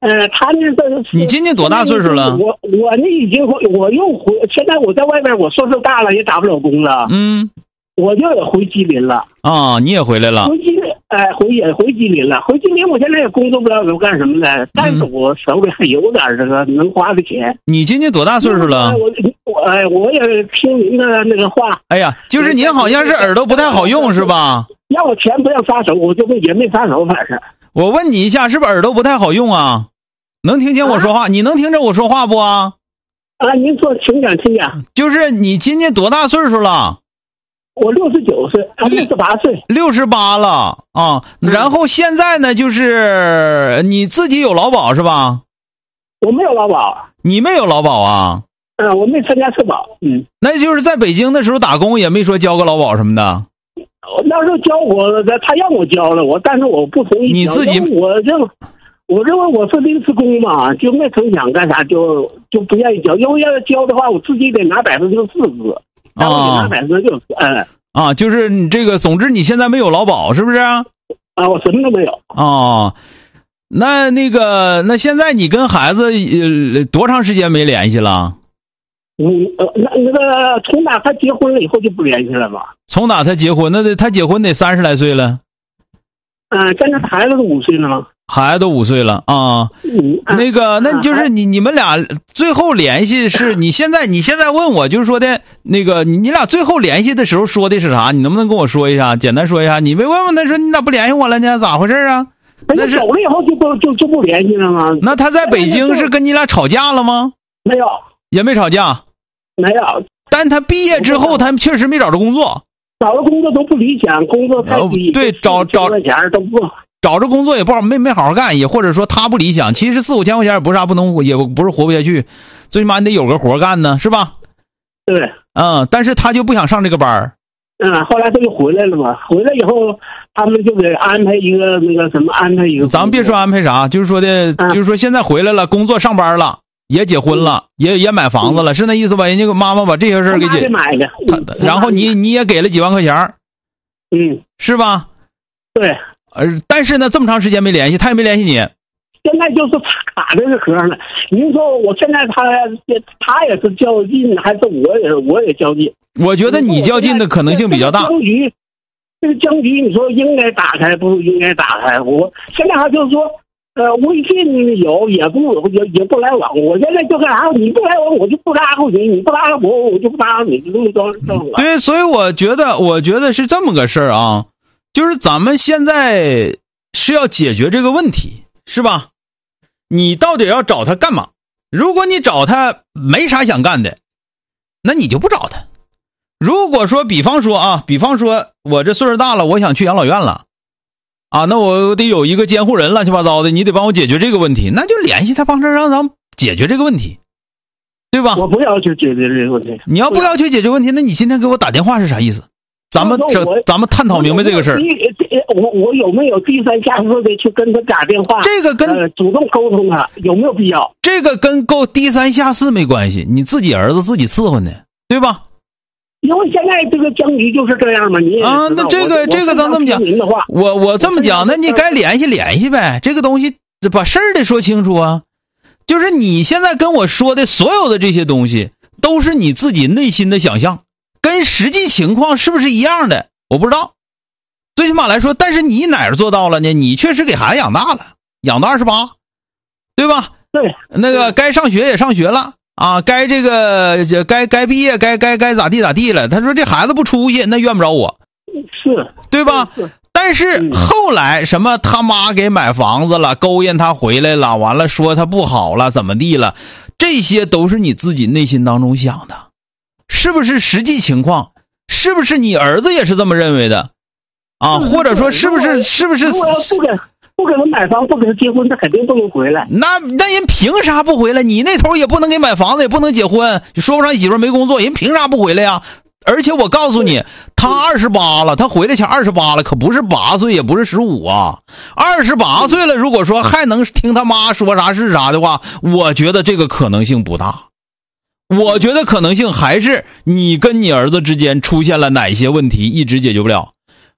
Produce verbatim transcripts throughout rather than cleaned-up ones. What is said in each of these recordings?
呃，他呢，这你今年多大岁数了？ 我我呢已经回，我又回，现在我在外边，我岁数大了，也打不了工了。 嗯， 我就也回吉林了。 啊，你也回来了？ 回吉林，哎、呃，回也回吉林了。回吉林，我现在也工作不了，都干什么的？但是我手里还有点这个能花的钱。 你今年多大岁数了？ 我我哎，我也听您的那个话。 哎呀，就是您好像是耳朵不太好用是吧？ 要我钱不让撒手，我就也没撒手，反正。 我问你一下，是不是耳朵不太好用啊？能听清我说话？啊、你能听着我说话不啊？ 啊，您说，请讲，请讲。 就是你今年多大岁数了？ 我六十九岁，啊，六十八岁。 六十八了啊！然后现在呢，就是你自己有劳保是吧？ 我没有劳保。 你没有劳保啊？ 嗯、呃，我没参加社保。嗯。 那就是在北京的时候打工，也没说交个劳保什么的。 那时候交我，他让我交了，我但是我不同意。 你自己， 我认为，我认为我是临时工嘛，就没成想干啥，就就不愿意交。因为要交的话，我自己得拿百分之四十，但我得拿百分之六十。嗯。 啊，就是你这个，总之你现在没有劳保，是不是？啊， 我什么都没有。 哦，那那个，那现在你跟孩子呃多长时间没联系了？ 嗯，呃，那那个从哪他结婚了以后就不联系了嘛？ 从哪他结婚？那得他结婚得三十来岁了。 嗯、呃，现在孩子都五岁了吗？ 孩子都五岁了啊。 嗯， 那个，那就是你你们俩最后联系是你现在你现在问我就是说的那个你你俩最后联系的时候说的是啥？你能不能跟我说一下？简单说一下。你没问问他说你咋不联系我了呢？咋回事啊？ 那是走了以后就不就就不联系了吗？ 那他在北京是跟你俩吵架了吗？ 没有， 也没吵架。 没有。 但他毕业之后，他确实没找着工作。 找着工作都不理想，工作太低。 对，找找块钱都不。 找着工作也不好，没没好好干，也或者说他不理想。其实四五千块钱也不是啥不能，也不是活不下去，最起码你得有个活干呢，是吧？ 对。 嗯，但是他就不想上这个班。 嗯，后来他就回来了嘛。回来以后，他们就给安排一个那个什么，安排一个。 咱们别说安排啥，就是说的，嗯、就是说现在回来了，工作上班了，也结婚了，嗯、也也买房子了，嗯、是那意思吧？人家妈妈把这些事儿给解买的， 他然后你你也给了几万块钱， 嗯， 是吧？ 对。 呃，但是呢，这么长时间没联系，他也没联系你。 现在就是卡这个壳呢。您说我现在他他也是较劲，还是我也我也较劲？ 我觉得你较劲的可能性比较大。 僵局，这个僵局，你说应该打开不应该打开？我现在还就是说，呃，微信有也不也也不来往。我现在就干啥？你不来往，我就不搭理你；你不搭理我，我就不搭理你。就这么着着了。 对，所以我觉得，我觉得是这么个事儿啊。就是咱们现在是要解决这个问题，是吧？你到底要找他干嘛？如果你找他没啥想干的，那你就不找他。如果说比方说啊，比方说我这岁数大了，我想去养老院了啊，那我得有一个监护人乱七八糟的，你得帮我解决这个问题，那就联系他，帮他让咱们解决这个问题，对吧？ 我不要求解决这个问题。 你要不要求解决问题，那你今天给我打电话是啥意思？咱们这咱们探讨明白这个事儿。 我我有没有低三下四的去跟他打电话？ 这个跟、 呃、主动沟通他有没有必要？ 这个跟够低三下四没关系，你自己儿子自己伺候呢，对吧？ 因为现在这个僵局就是这样嘛，你也啊，那这个这个咱这么讲，我我这么讲，那你该联系联系呗。这个东西把事儿得说清楚啊。就是你现在跟我说的所有的这些东西，都是你自己内心的想象。跟实际情况是不是一样的？我不知道。最起码来说，但是你哪儿做到了呢？你确实给孩子养大了，养到二十八，对吧？ 对， 那个该上学也上学了啊，该这个该该毕业该该该咋地咋地了。他说这孩子不出息，那怨不着我， 是对吧？是。但是后来什么他妈给买房子了，勾引他回来了，完了说他不好了，怎么地了？这些都是你自己内心当中想的。是不是实际情况？是不是你儿子也是这么认为的啊？或者说是不是是不是不给不给他买房，不给他结婚，他肯定不能回来。 那那人凭啥不回来？你那头也不能给买房子，也不能结婚，你说不上你媳妇没工作，人凭啥不回来呀？而且我告诉你，他二十八了，他回来前二十八了，可不是八岁，也不是十五啊，二十八岁了。如果说还能听他妈说啥是啥的话，我觉得这个可能性不大。我觉得可能性还是你跟你儿子之间出现了哪些问题一直解决不了。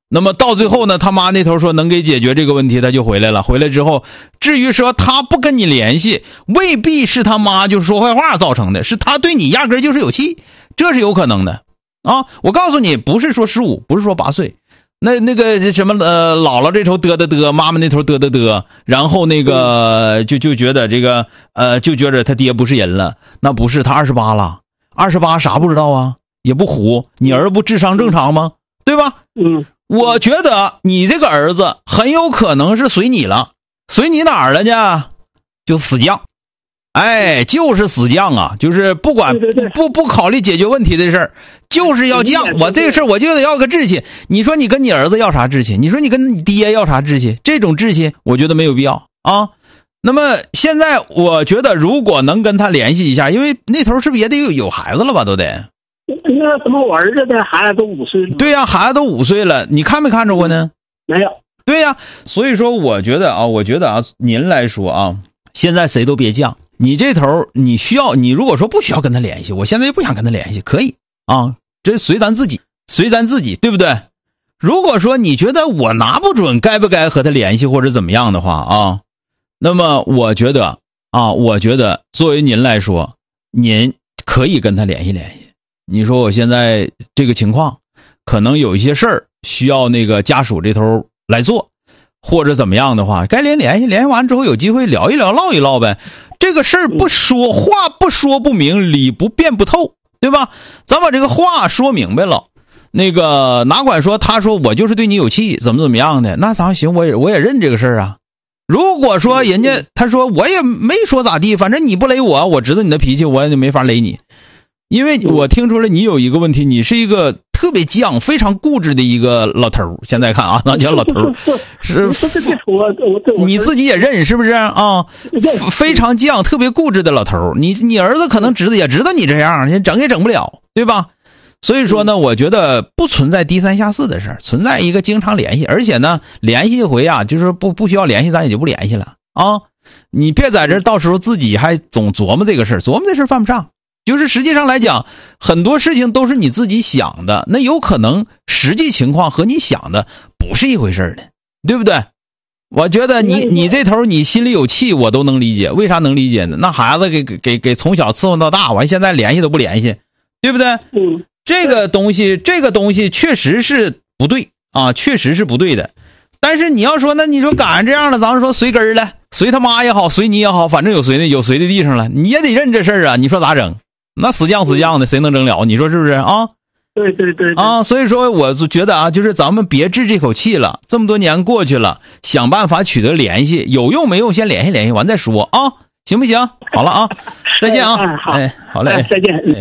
那么到最后呢，他妈那头说能给解决这个问题，他就回来了。回来之后，至于说他不跟你联系，未必是他妈就说坏话造成的，是他对你压根就是有气，这是有可能的啊！我告诉你，不是说十五，不是说八岁，那那个什么呃，姥姥这头嘚嘚嘚，妈妈那头嘚嘚嘚，然后那个就就觉得这个呃，就觉得他爹不是人了，那不是，他二十八了，二十八啥不知道啊，也不虎，你儿子不智商正常吗？对吧？ 嗯。 我觉得你这个儿子很有可能是随你了，随你哪儿了呢？就死犟，哎，就是死犟啊，就是不管对对对不不考虑解决问题的事儿，就是要犟。我这个事儿我就得要个志气。你说你跟你儿子要啥志气？你说你跟你爹要啥志气？这种志气，我觉得没有必要啊。那么现在我觉得，如果能跟他联系一下，因为那头是不是也得有有孩子了吧？都得。 那什么，我儿子的孩子都五岁了。 对呀、啊，孩子都五岁了，你看没看着过呢？ 没有。 对呀、啊，所以说我觉得啊，我觉得啊，您来说啊，现在谁都别犟。你这头你需要，你如果说不需要跟他联系，我现在就不想跟他联系，可以啊，这随咱自己，随咱自己，对不对？如果说你觉得我拿不准该不该和他联系或者怎么样的话啊，那么我觉得啊，我觉得作为您来说，您可以跟他联系联系。你说我现在这个情况，可能有一些事儿需要那个家属这头来做，或者怎么样的话，该联联系联系完之后，有机会聊一聊唠一唠呗。这个事儿不说话不说不明，理不辩不透，对吧？咱把这个话说明白了。那个哪管说他说我就是对你有气，怎么怎么样的，那咱行，我也我也认这个事儿啊。如果说人家他说我也没说咋地，反正你不勒我，我知道你的脾气，我也没法勒你。因为我听出来你有一个问题，你是一个特别犟、非常固执的一个老头。现在看啊，那叫老头是，你自己也认是不是啊？非常犟、特别固执的老头。你你儿子可能知道也知道你这样，你整也整不了，对吧？所以说呢，我觉得不存在低三下四的事儿，存在一个经常联系，而且呢，联系一回啊，就是不不需要联系，咱也就不联系了啊。你别在这到时候自己还总琢磨这个事儿，琢磨这事儿犯不上。就是实际上来讲，很多事情都是你自己想的，那有可能实际情况和你想的不是一回事的，对不对？我觉得你你这头你心里有气，我都能理解。为啥能理解呢？那孩子给给给从小伺候到大，完现在联系都不联系，对不对？ 嗯， 这个东西这个东西确实是不对啊，确实是不对的。但是你要说，那你说赶上这样了，咱们说随根儿了，随他妈也好，随你也好，反正有随的有随的地上了，你也得认这事儿啊。你说咋整？那死犟死犟的，谁能整了？你说是不是啊？ 对对 对, 对啊，所以说我就觉得啊，就是咱们别置这口气了。这么多年过去了，想办法取得联系，有用没用先联系联系完再说啊，行不行？好了啊，再见啊！ 哎，好， 哎，好嘞， 哎，再见。 哎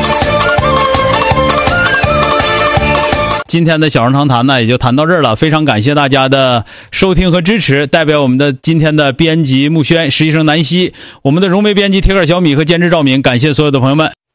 今天的小人长谈呢，也就谈到这儿了。非常感谢大家的收听和支持，代表我们的今天的编辑木轩、实习生南希，我们的融媒编辑铁杆小米和监制赵敏，感谢所有的朋友们。